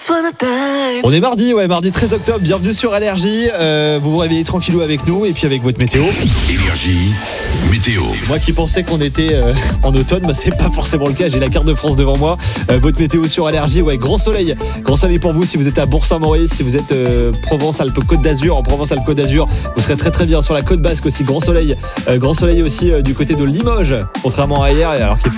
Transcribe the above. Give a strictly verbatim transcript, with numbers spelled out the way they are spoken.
On est mardi, ouais, mardi treize octobre, bienvenue sur Allergie. Euh, vous vous réveillez tranquillou avec nous et puis avec votre météo. Énergie, météo. Moi qui pensais qu'on était euh, en automne, bah, c'est pas forcément le cas, j'ai la carte de France devant moi. Euh, votre météo sur Allergie, ouais, grand soleil. Grand soleil pour vous si vous êtes à Bourg-Saint-Maurice, si vous êtes euh, Provence-Alpes-Côte d'Azur. En Provence-Alpes-Côte d'Azur, vous serez très très bien. Sur la côte basque aussi, grand soleil. Euh, grand soleil aussi euh, du côté de Limoges, contrairement à hier, alors qu'il